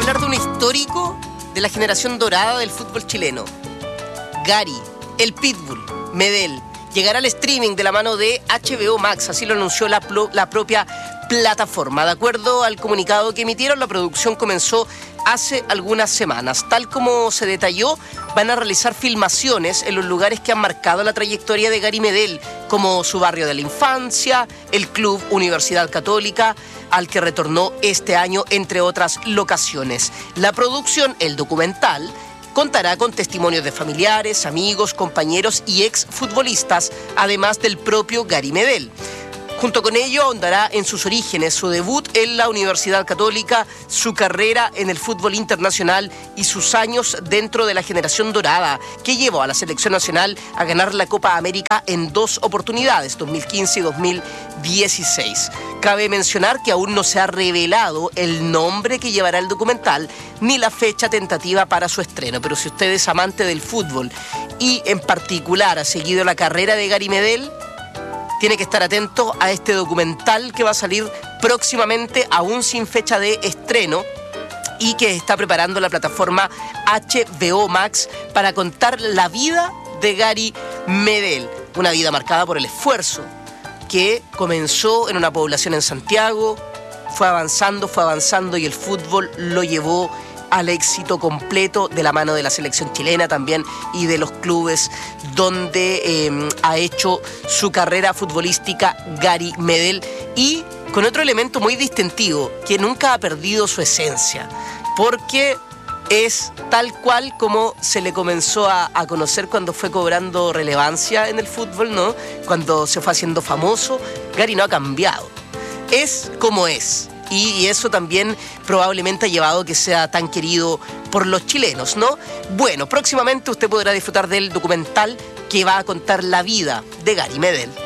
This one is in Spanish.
hablar de un histórico de la generación dorada del fútbol chileno. Gary, el Pitbull, Medel, llegará al streaming de la mano de HBO Max, así lo anunció la propia plataforma. De acuerdo al comunicado que emitieron, la producción comenzó hace algunas semanas. Tal como se detalló, van a realizar filmaciones en los lugares que han marcado la trayectoria de Gary Medel, como su barrio de la infancia, el club Universidad Católica, al que retornó este año, entre otras locaciones. La producción, el documental, contará con testimonios de familiares, amigos, compañeros y exfutbolistas, además del propio Gary Medel. Junto con ello ahondará en sus orígenes, su debut en la Universidad Católica, su carrera en el fútbol internacional y sus años dentro de la generación dorada, que llevó a la selección nacional a ganar la Copa América en 2 oportunidades, 2015 y 2016. Cabe mencionar que aún no se ha revelado el nombre que llevará el documental ni la fecha tentativa para su estreno, pero si usted es amante del fútbol y en particular ha seguido la carrera de Gary Medel, tiene que estar atento a este documental que va a salir próximamente, aún sin fecha de estreno, y que está preparando la plataforma HBO Max para contar la vida de Gary Medel. Una vida marcada por el esfuerzo, que comenzó en una población en Santiago, fue avanzando y el fútbol lo llevó al éxito completo de la mano de la selección chilena también y de los clubes donde ha hecho su carrera futbolística Gary Medel, y con otro elemento muy distintivo, que nunca ha perdido su esencia, porque es tal cual como se le comenzó a conocer cuando fue cobrando relevancia en el fútbol, ¿no? Cuando se fue haciendo famoso. Gary no ha cambiado, es como es. Y eso también probablemente ha llevado a que sea tan querido por los chilenos, ¿no? Bueno, próximamente usted podrá disfrutar del documental que va a contar la vida de Gary Medel.